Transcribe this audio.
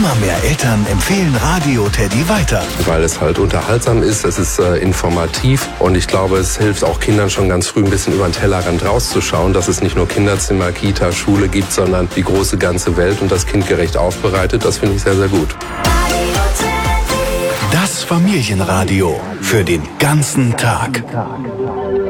Immer mehr Eltern empfehlen Radio Teddy weiter. Weil es halt unterhaltsam ist, es ist informativ und ich glaube, es hilft auch Kindern schon ganz früh ein bisschen über den Tellerrand rauszuschauen, dass es nicht nur Kinderzimmer, Kita, Schule gibt, sondern die große ganze Welt und das kindgerecht aufbereitet. Das finde ich sehr, sehr gut. Das Familienradio für den ganzen Tag.